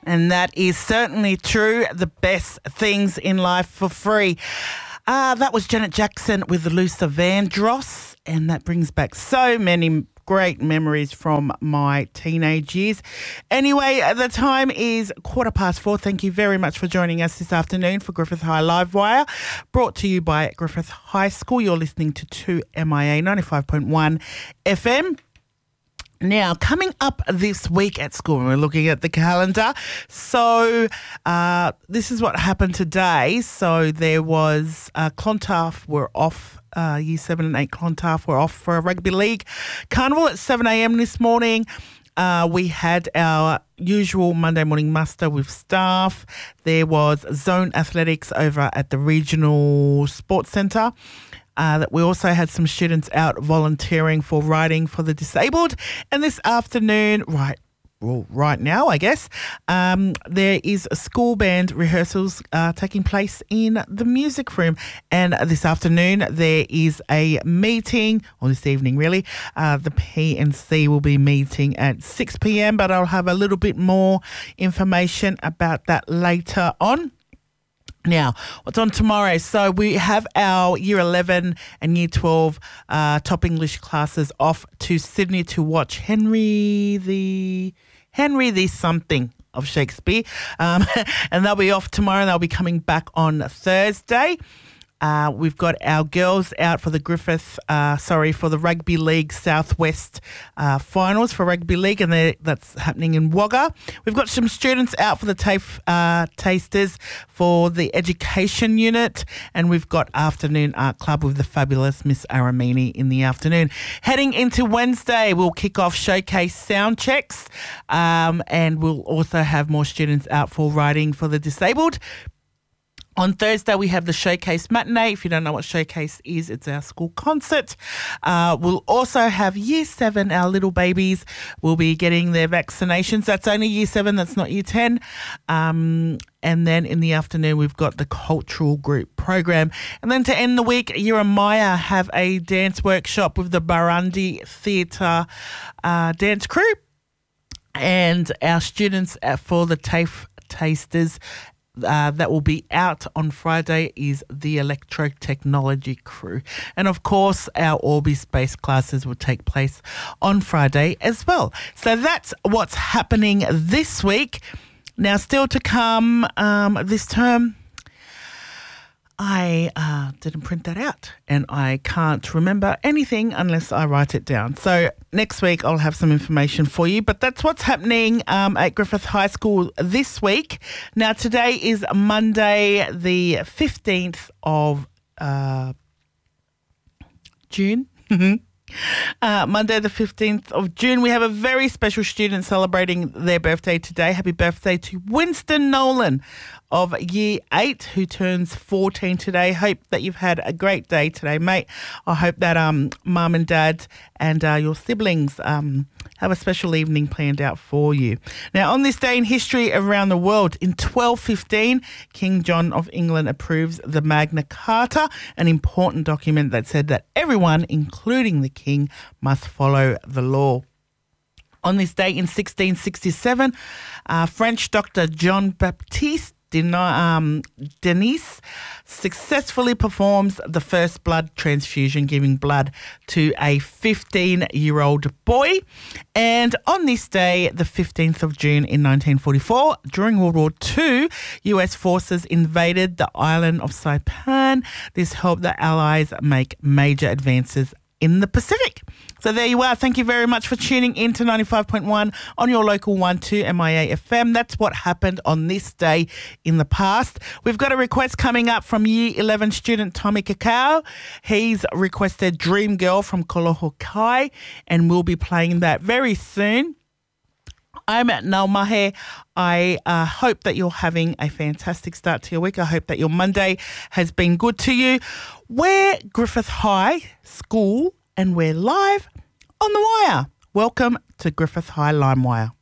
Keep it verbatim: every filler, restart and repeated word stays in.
And that is certainly true. The best things in life for free. Uh, that was Janet Jackson with Luther Vandross, and that brings back so many great memories from my teenage years. Anyway, the time is quarter past four. Thank you very much for joining us this afternoon for Griffith High Livewire, brought to you by Griffith High School. You're listening to two M I A ninety-five point one F M. Now, coming up this week at school, we're looking at the calendar. So uh, this is what happened today. So there was uh, Clontarf were off, uh, Year seven and eight Clontarf were off for a rugby league carnival at seven a.m. this morning. Uh, we had our usual Monday morning muster with staff. There was zone athletics over at the Regional Sports Centre. Uh, that we also had some students out volunteering for riding for the disabled. And this afternoon, right, well, right now, I guess, um, there is a school band rehearsals uh, taking place in the music room. And this afternoon, there is a meeting, or this evening really, uh, the P and C will be meeting at six p.m, but I'll have a little bit more information about that later on. Now, what's on tomorrow? So we have our Year eleven and Year twelve uh, top English classes off to Sydney to watch Henry the Henry the something of Shakespeare, um, and they'll be off tomorrow. And they'll be coming back on Thursday. Uh, we've got our girls out for the Griffith, uh, sorry, for the Rugby League Southwest uh, finals for Rugby League, and that's happening in Wagga. We've got some students out for the TAFE uh, Tasters for the Education Unit, and we've got Afternoon Art Club with the fabulous Miss Aramini in the afternoon. Heading into Wednesday, we'll kick off Showcase Sound Checks, um, and we'll also have more students out for riding for the disabled. On Thursday, we have the Showcase Matinee. If you don't know what Showcase is, it's our school concert. Uh, we'll also have Year seven, our little babies, will be getting their vaccinations. That's only Year seven, that's not Year ten. Um, and then in the afternoon, we've got the Cultural Group program. And then to end the week, Yeremiah have a dance workshop with the Burundi Theatre uh, dance crew. And our students for the TAFE Tasters Uh, that will be out on Friday is the Electrotechnology crew. And of course, our Orbi Space classes will take place on Friday as well. So that's what's happening this week. Now, still to come um, this term, I uh, didn't print that out and I can't remember anything unless I write it down. So next week I'll have some information for you, but that's what's happening um, at Griffith High School this week. Now, today is Monday, the fifteenth of uh, June. Uh, Monday the fifteenth of June. We have a very special student celebrating their birthday today. Happy birthday to Winston Nolan of Year eight, who turns fourteen today. Hope that you've had a great day today, mate. I hope that um, mum and dad and uh, your siblings um, have a special evening planned out for you. Now, on this day in history around the world, in twelve fifteen, King John of England approves the Magna Carta, an important document that said that everyone, including the king, must follow the law. On this day in sixteen sixty-seven, uh, French doctor Jean Baptiste Um, Denis successfully performs the first blood transfusion, giving blood to a fifteen-year-old boy. And on this day, the fifteenth of June in nineteen forty-four, during World War Two, U S forces invaded the island of Saipan. This helped the Allies make major advances in the Pacific. So there you are. Thank you very much for tuning in to ninety-five point one on your local one two M I A F M. That's what happened on this day in the past. We've got a request coming up from Year eleven student Tommy Kakao. He's requested Dream Girl from Kolohokai, and we'll be playing that very soon. I'm at Naumahe. I uh, hope that you're having a fantastic start to your week. I hope that your Monday has been good to you. We're Griffith High School and we're live on the wire. Welcome to Griffith High Limewire.